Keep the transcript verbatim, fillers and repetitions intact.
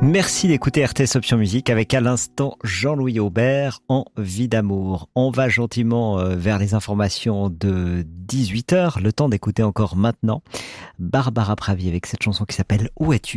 Merci d'écouter R T S Option Musique avec à l'instant Jean-Louis Aubert en Vie d'amour. On va gentiment vers les informations de dix-huit heures. Le temps d'écouter encore maintenant Barbara Pravi avec cette chanson qui s'appelle Où es-tu ?